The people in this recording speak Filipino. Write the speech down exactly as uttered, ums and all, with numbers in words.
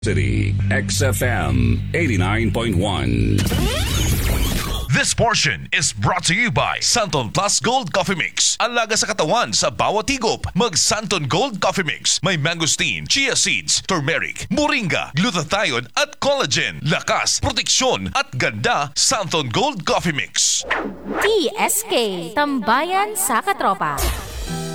City X F M eighty-nine point one. This portion is brought to you by Santon Plus Gold Coffee Mix. Alaga sa katawan sa bawat higop. Mag Santon Gold Coffee Mix. May mangosteen, chia seeds, turmeric, moringa, glutathione at collagen. Lakas, proteksyon at ganda. Santon Gold Coffee Mix. T S K, Tambayan sa Katropa.